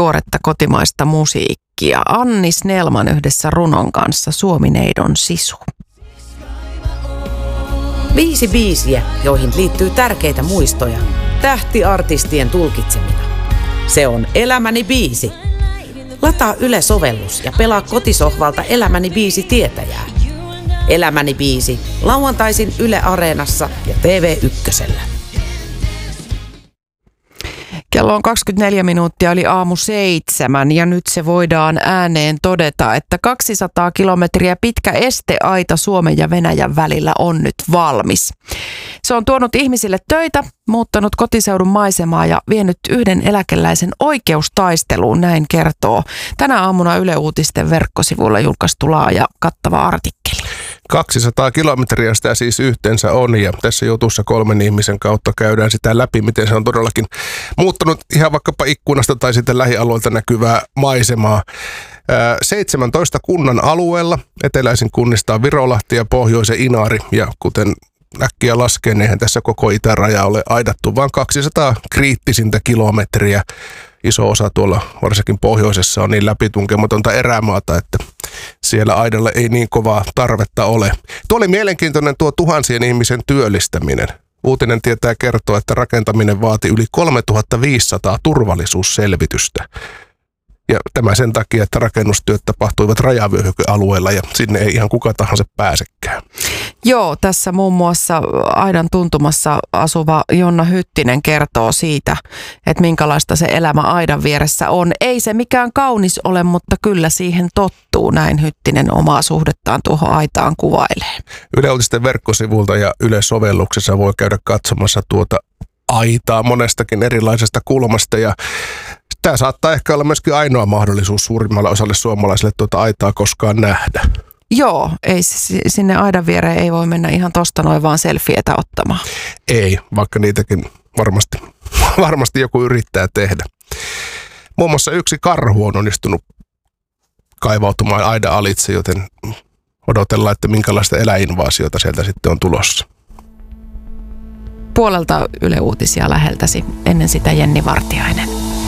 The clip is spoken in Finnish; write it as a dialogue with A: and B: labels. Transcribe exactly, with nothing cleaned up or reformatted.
A: tuoretta kotimaista musiikkia. Anni Snellman yhdessä runon kanssa Suomineidon sisu.
B: Viisi biisiä, joihin liittyy tärkeitä muistoja. Tähtiartistien tulkitsemina. Se on Elämäni biisi. Lataa Yle-sovellus ja pelaa kotisohvalta Elämäni biisi tietäjää. Elämäni biisi. Lauantaisin Yle Areenassa ja T V ykkösellä.
A: Kello on kaksikymmentäneljä minuuttia yli aamu seitsemän ja nyt se voidaan ääneen todeta, että kaksisataa kilometriä pitkä esteaita Suomen ja Venäjän välillä on nyt valmis. Se on tuonut ihmisille töitä, muuttanut kotiseudun maisemaa ja vienyt yhden eläkeläisen oikeustaisteluun, näin kertoo tänä aamuna Yle Uutisten verkkosivuilla julkaistu laaja kattava artikkeli.
C: kaksisataa kilometriä sitä siis yhteensä on ja tässä jutussa kolmen ihmisen kautta käydään sitä läpi, miten se on todellakin muuttanut ihan vaikkapa ikkunasta tai sitten lähialueelta näkyvää maisemaa. seitsemäntoista kunnan alueella, eteläisin kunnista on Virolahti ja pohjoisen Inari ja kuten äkkiä laskee, niin eihän tässä koko itäraja ole aidattu, vaan kaksisataa kriittisintä kilometriä. Iso osa tuolla varsinkin pohjoisessa on niin läpitunkematonta erämaata, että siellä aidalle ei niin kovaa tarvetta ole. Tuo oli mielenkiintoinen tuo tuhansien ihmisen työllistäminen. Uutinen tietää kertoa, että rakentaminen vaati yli kolmetuhattaviisisataa turvallisuusselvitystä. Ja tämä sen takia, että rakennustyöt tapahtuivat rajavyöhykealueella ja sinne ei ihan kuka tahansa pääsekään.
A: Joo, tässä muun muassa aidan tuntumassa asuva Jonna Hyttinen kertoo siitä, että minkälaista se elämä aidan vieressä on. Ei se mikään kaunis ole, mutta kyllä siihen tottuu, näin Hyttinen omaa suhdettaan tuohon aitaan kuvailee. Yle
C: Uutisten verkkosivulta ja Yle-sovelluksessa voi käydä katsomassa tuota aitaa monestakin erilaisesta kulmasta ja tämä saattaa ehkä olla myöskin ainoa mahdollisuus suurimmalle osalle suomalaisille tuota aitaa koskaan nähdä.
A: Joo, ei, sinne aidan viereen ei voi mennä ihan tosta noin vaan selfietä ottamaan.
C: Ei, vaikka niitäkin varmasti, varmasti joku yrittää tehdä. Muun muassa yksi karhu on onnistunut kaivautumaan aidan alitse, joten odotellaan, että minkälaista eläinvaasiota sieltä sitten on tulossa.
A: Puolelta Yle Uutisia läheltäsi, ennen sitä Jenni Vartiainen.